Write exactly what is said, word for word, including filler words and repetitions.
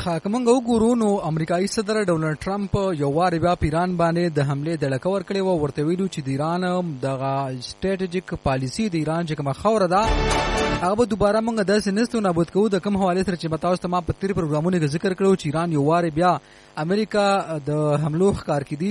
کومنګ وګورو نو امریکایي صدر ډونلډ ټرمپ یو وار بیا پیران باندې د حمله د لکور کړي وو ورته ویلو چې د ایران دغه سټریټیجیک پالیسی د ایران چې کومه خوره ده هغه به دوباره موږ داسې نستو نابود کوو د کوم حواله سره چې متاوس ته ما په تیر پروګرامونو کې ذکر کړو چې ایران یو وار بیا امریکا د حملو ښکار کړي